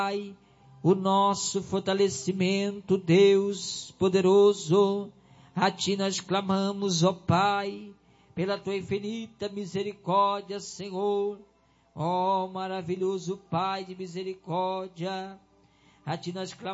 Pai, o nosso fortalecimento, Deus poderoso. A Ti nós clamamos, ó Pai, pela Tua infinita misericórdia, Senhor. Ó maravilhoso Pai de misericórdia, a Ti nós clamamos.